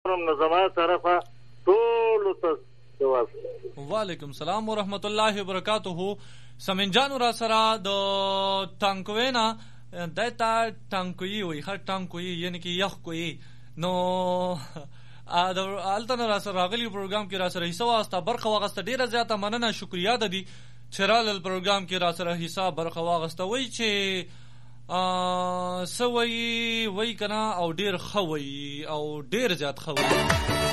اورم نو زما طرفه ټولو ته جواب. وعلیکم السلام ورحمت الله وبرکاته. سمین جان را سره د ټانکوي نه دایته ټانکوي وي خر ټانکوي یعنی کې یخ کوي نو الته را سره راغلی پروګرام کې را سره حصہ واسطه برخه واغسته ډیره زیاته مننه شکریا ده دي چې رال پروګرام کې را سره حصہ برخه واغسته وای چې سوي وای کنه او ډیر خوي او ډیر زیات خوي.